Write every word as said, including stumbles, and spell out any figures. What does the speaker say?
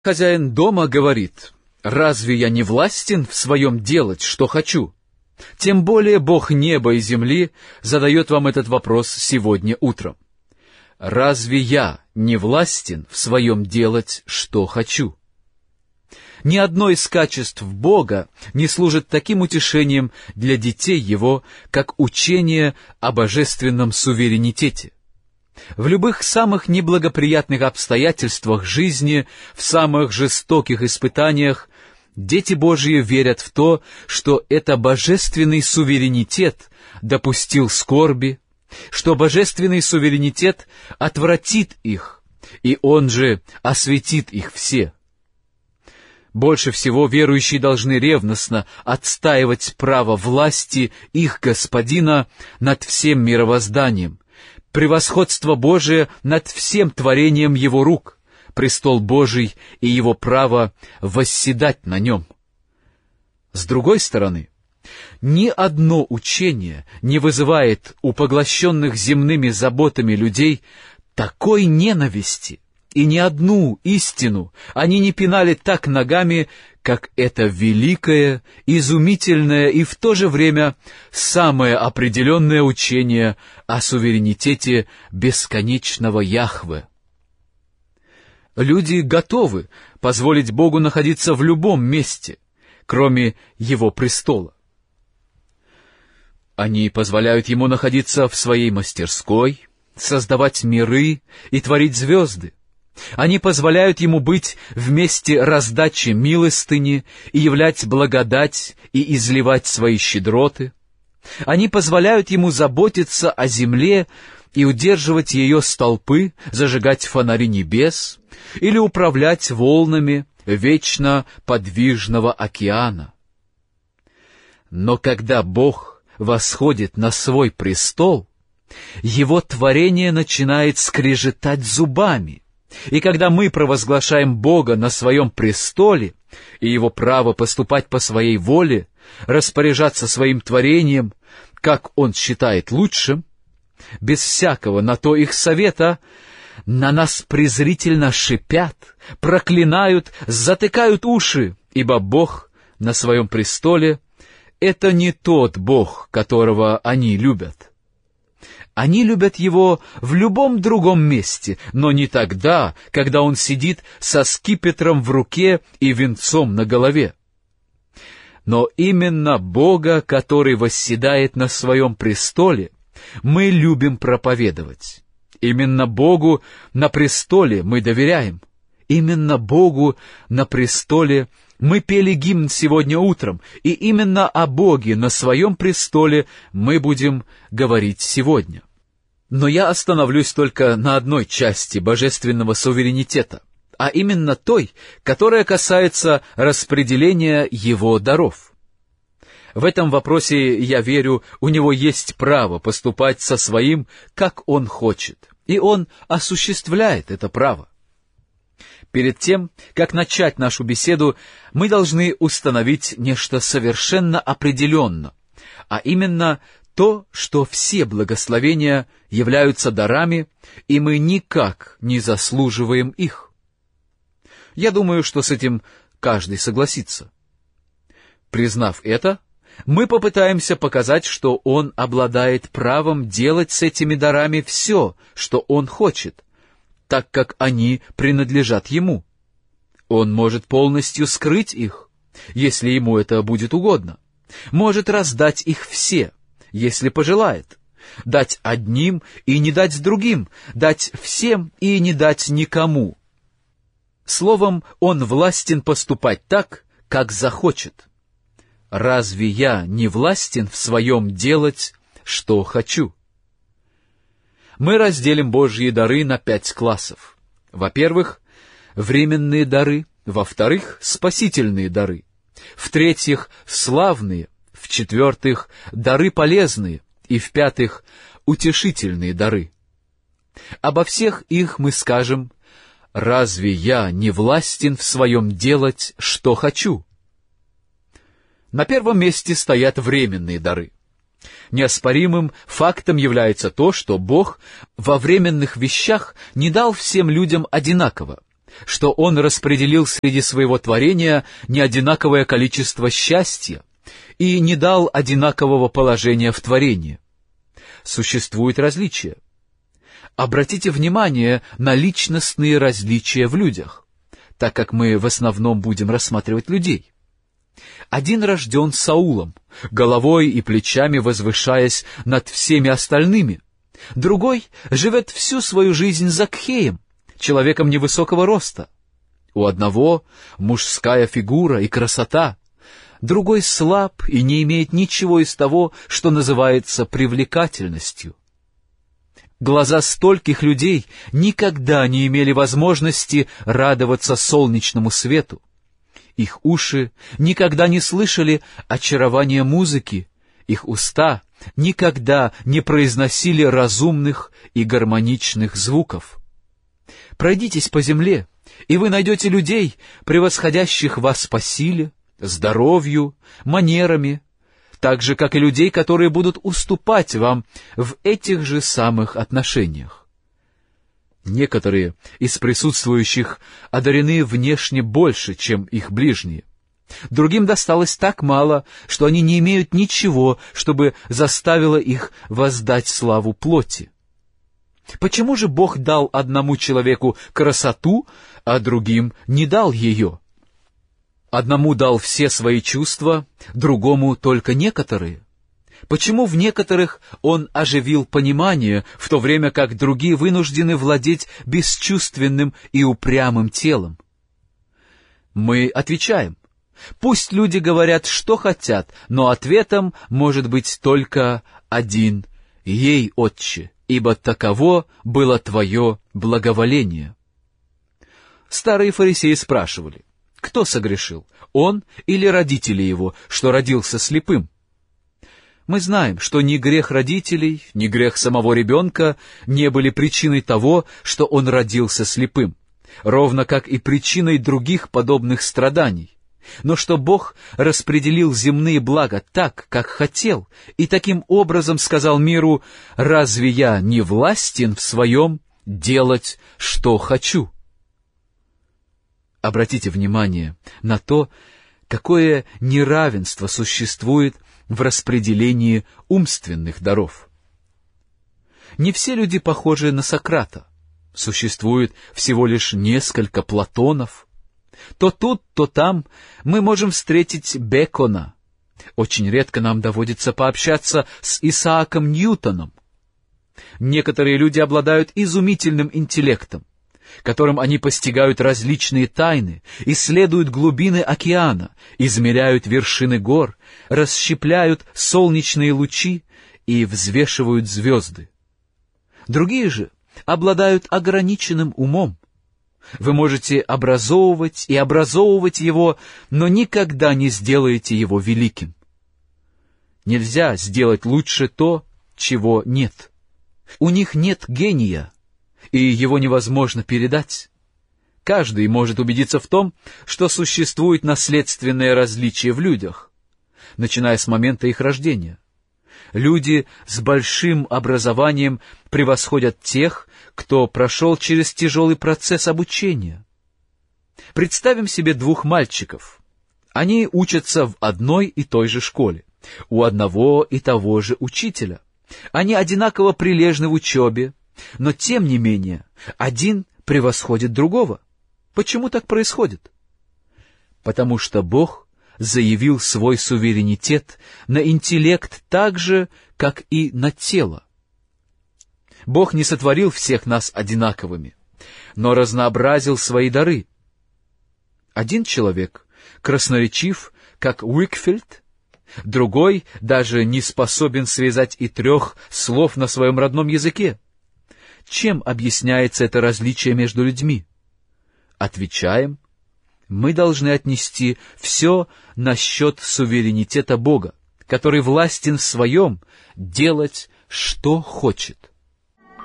Хозяин дома говорит: «Разве я не властен в своем делать, что хочу?» Тем более Бог неба и земли задает вам этот вопрос сегодня утром. «Разве я не властен в своем делать, что хочу?» Ни одно из качеств Бога не служит таким утешением для детей Его, как учение о божественном суверенитете. В любых самых неблагоприятных обстоятельствах жизни, в самых жестоких испытаниях, дети Божьи верят в то, что это божественный суверенитет допустил скорби, что божественный суверенитет отвратит их, и Он же осветит их все. Больше всего верующие должны ревностно отстаивать право власти их Господина над всем мировозданием, превосходство Божие над всем творением Его рук, престол Божий и Его право восседать на нем. С другой стороны, ни одно учение не вызывает у поглощенных земными заботами людей такой ненависти, и ни одну истину они не пинали так ногами, как это великое, изумительное и в то же время самое определенное учение о суверенитете бесконечного Яхве. Люди готовы позволить Богу находиться в любом месте, кроме Его престола. Они позволяют Ему находиться в Своей мастерской, создавать миры и творить звезды. Они позволяют Ему быть в месте раздачи милостыни и являть благодать и изливать свои щедроты. Они позволяют Ему заботиться о земле и удерживать ее столпы, зажигать фонари небес или управлять волнами вечно подвижного океана. Но когда Бог восходит на свой престол, Его творение начинает скрежетать зубами. И когда мы провозглашаем Бога на своем престоле и Его право поступать по своей воле, распоряжаться своим творением, как Он считает лучшим, без всякого на то их совета, на нас презрительно шипят, проклинают, затыкают уши, ибо Бог на своем престоле — это не тот Бог, которого они любят. Они любят Его в любом другом месте, но не тогда, когда Он сидит со скипетром в руке и венцом на голове. Но именно Бога, который восседает на Своем престоле, мы любим проповедовать. Именно Богу на престоле мы доверяем. Именно Богу на престоле мы пели гимн сегодня утром, и именно о Боге на Своем престоле мы будем говорить сегодня. Но я остановлюсь только на одной части божественного суверенитета, а именно той, которая касается распределения Его даров. В этом вопросе, я верю, у Него есть право поступать со Своим, как Он хочет, и Он осуществляет это право. Перед тем, как начать нашу беседу, мы должны установить нечто совершенно определенно, а именно то, что все благословения являются дарами, и мы никак не заслуживаем их. Я думаю, что с этим каждый согласится. Признав это, мы попытаемся показать, что Он обладает правом делать с этими дарами все, что Он хочет, так как они принадлежат Ему. Он может полностью скрыть их, если Ему это будет угодно, может раздать их все, если пожелает, дать одним и не дать другим, дать всем и не дать никому. Словом, Он властен поступать так, как захочет. Разве я не властен в своем делать, что хочу? Мы разделим Божьи дары на пять классов. Во-первых, временные дары, во-вторых, спасительные дары, в-третьих, славные, в-четвертых, дары полезные, и в-пятых, утешительные дары. Обо всех их мы скажем: «Разве я не властен в своем делать, что хочу?» На первом месте стоят временные дары. Неоспоримым фактом является то, что Бог во временных вещах не дал всем людям одинаково, что Он распределил среди своего творения неодинаковое количество счастья и не дал одинакового положения в творении. Существуют различия. Обратите внимание на личностные различия в людях, так как мы в основном будем рассматривать людей. Один рожден Саулом, головой и плечами возвышаясь над всеми остальными. Другой живет всю свою жизнь Закхеем, человеком невысокого роста. У одного мужская фигура и красота, другой слаб и не имеет ничего из того, что называется привлекательностью. Глаза стольких людей никогда не имели возможности радоваться солнечному свету. Их уши никогда не слышали очарования музыки, их уста никогда не произносили разумных и гармоничных звуков. Пройдитесь по земле, и вы найдете людей, превосходящих вас по силе, здоровью, манерами, так же, как и людей, которые будут уступать вам в этих же самых отношениях. Некоторые из присутствующих одарены внешне больше, чем их ближние. Другим досталось так мало, что они не имеют ничего, чтобы заставило их воздать славу плоти. Почему же Бог дал одному человеку красоту, а другим не дал ее? Одному дал все свои чувства, другому только некоторые. Почему в некоторых Он оживил понимание, в то время как другие вынуждены владеть бесчувственным и упрямым телом? Мы отвечаем: пусть люди говорят, что хотят, но ответом может быть только один: «Ей, Отче, ибо таково было Твое благоволение». Старые фарисеи спрашивали: кто согрешил, он или родители его, что родился слепым? Мы знаем, что ни грех родителей, ни грех самого ребенка не были причиной того, что он родился слепым, ровно как и причиной других подобных страданий, но что Бог распределил земные блага так, как хотел, и таким образом сказал миру: «Разве я не властен в своем делать, что хочу?» Обратите внимание на то, какое неравенство существует в распределении умственных даров. Не все люди похожи на Сократа. Существует всего лишь несколько Платонов. То тут, то там мы можем встретить Бекона. Очень редко нам доводится пообщаться с Исааком Ньютоном. Некоторые люди обладают изумительным интеллектом, которым они постигают различные тайны, исследуют глубины океана, измеряют вершины гор, расщепляют солнечные лучи и взвешивают звезды. Другие же обладают ограниченным умом. Вы можете образовывать и образовывать его, но никогда не сделаете его великим. Нельзя сделать лучше то, чего нет. У них нет гения, и его невозможно передать. Каждый может убедиться в том, что существует наследственное различие в людях, начиная с момента их рождения. Люди с большим образованием превосходят тех, кто прошел через тяжелый процесс обучения. Представим себе двух мальчиков. Они учатся в одной и той же школе, у одного и того же учителя. Они одинаково прилежны в учебе, но, тем не менее, один превосходит другого. Почему так происходит? Потому что Бог заявил свой суверенитет на интеллект так же, как и на тело. Бог не сотворил всех нас одинаковыми, но разнообразил свои дары. Один человек красноречив, как Уикфилд, другой даже не способен связать и трех слов на своем родном языке. Чем объясняется это различие между людьми? Отвечаем: мы должны отнести все на счет суверенитета Бога, который властен в своем делать, что хочет.